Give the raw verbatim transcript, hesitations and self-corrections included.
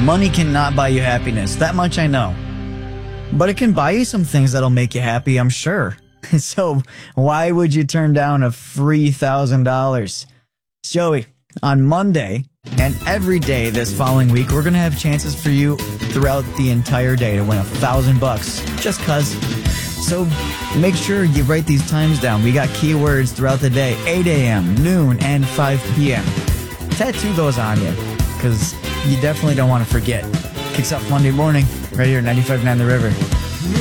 Money cannot buy you happiness. That much I know. But it can buy you some things that'll make you happy, I'm sure. So why would you turn down a free one thousand dollars? Joey, on Monday and every day this following week, we're going to have chances for you throughout the entire day to win a thousand bucks. Just cuz. So make sure you write these times down. We got keywords throughout the day, eight a.m., noon, and five p.m. Tattoo those on you, because you definitely don't want to forget. Kicks off Monday morning, right here at ninety-five point nine The River.